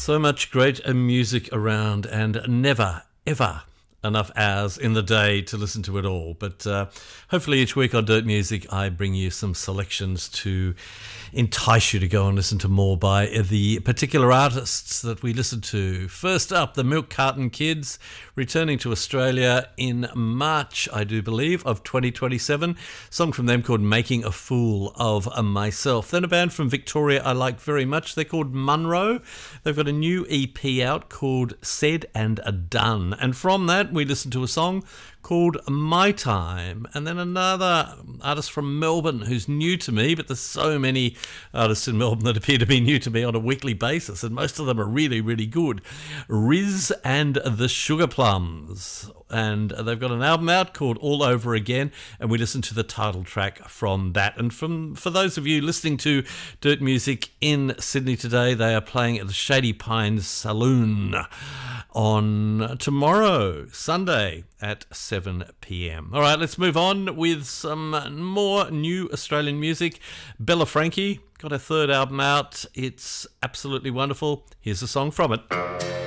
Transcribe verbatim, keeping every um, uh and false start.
So much great music around and never, ever enough hours in the day to listen to it all. But uh, hopefully each week on Dirt Music I bring you some selections to entice you to go and listen to more by the particular artists that we listen to. First up, the Milk Carton Kids, returning to Australia in March, I do believe, of twenty twenty-seven. Song from them called Making a Fool of Myself. Then a band from Victoria I like very much. They're called Munro. They've got a new E P out called Said and Done. And from that we listen to a song called My Time. And then another artist from Melbourne who's new to me, but there's so many artists in Melbourne that appear to be new to me on a weekly basis, and most of them are really, really good. Riz and the Sugar Plums. And they've got an album out called All Over Again, and we listen to the title track from that. And from for those of you listening to Dirt Music in Sydney today, they are playing at the Shady Pines Saloon on tomorrow, Sunday, at seven p.m. All right, let's move on with some more new Australian music. Bella Frankie got her third album out. It's absolutely wonderful. Here's a song from it.